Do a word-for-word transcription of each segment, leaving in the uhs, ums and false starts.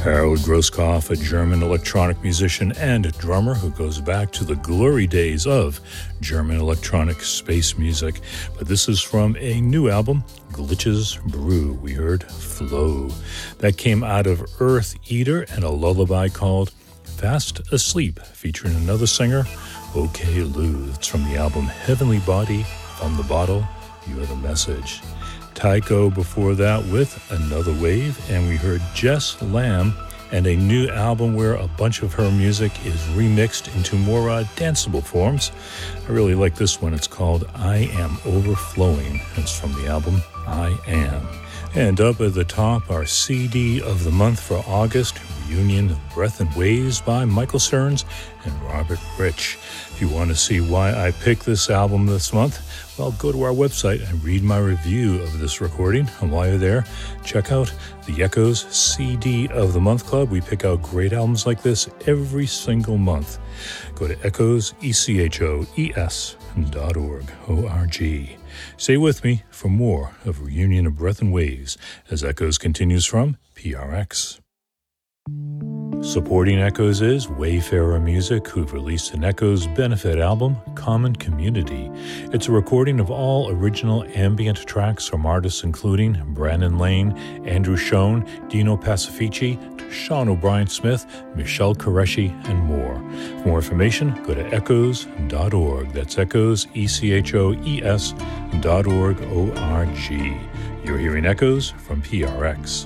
Harold Groskopf, a German electronic musician and drummer who goes back to the glory days of German electronic space music. But this is from a new album, Glitches Brew. We heard Flow. That came out of Earth Eater and a lullaby called Fast Asleep, featuring another singer, OK Lou. It's from the album Heavenly Body, From the Bottle, You Are the Message. Tycho before that with Another Wave, and we heard Jess Lamb and a new album where a bunch of her music is remixed into more uh, danceable forms. I really like this one. It's called I Am Overflowing. It's from the album I Am. And up at the top, our C D of the month for August, Reunion of Breath and Waves by Michael Stearns and Robert Rich. If you want to see why I picked this album this month, well, go to our website and read my review of this recording. And while you're there, check out the Echoes C D of the Month Club. We pick out great albums like this every single month. Go to echoes, E C H O E S dot org, O R G. Stay with me for more of Reunion of Breath and Waves as Echoes continues from P R X. Supporting Echoes is Wayfarer Music, who've released an Echoes benefit album, Common Community. It's a recording of all original ambient tracks from artists including Brandon Lane, Andrew Schoen, Dino Pacifici, Sean O'Brien Smith, Michelle Qureshi, and more. For more information, go to echoes dot org. That's Echoes, E C H O E S dot org, O R G. You're hearing Echoes from P R X.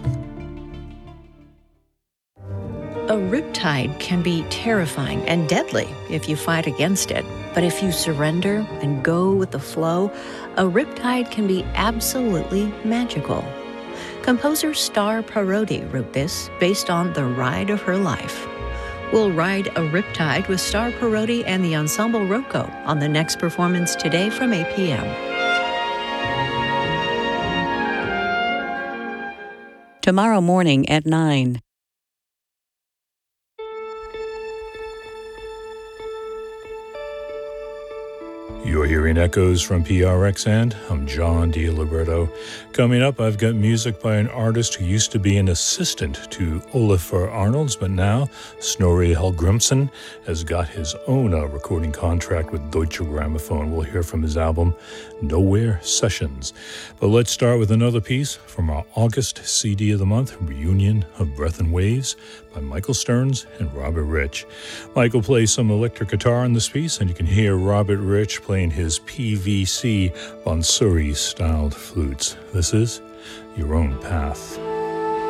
A riptide can be terrifying and deadly if you fight against it. But if you surrender and go with the flow, a riptide can be absolutely magical. Composer Star Parodi wrote this based on the ride of her life. We'll ride a riptide with Star Parodi and the Ensemble Rocco on the next performance today from eight p.m. Tomorrow morning at nine. You're hearing Echoes from P R X, and I'm John DiLiberto. Coming up, I've got music by an artist who used to be an assistant to Olafur Arnalds, but now Snorri Hallgrimsson has got his own uh, recording contract with Deutsche Grammophon. We'll hear from his album, Nowhere Sessions. But let's start with another piece from our August C D of the month, Reunion of Breath and Waves by Michael Stearns and Robert Rich. Michael plays some electric guitar in this piece, and you can hear Robert Rich playing his P V C Bonsuri-styled flutes. This is Your Own Path.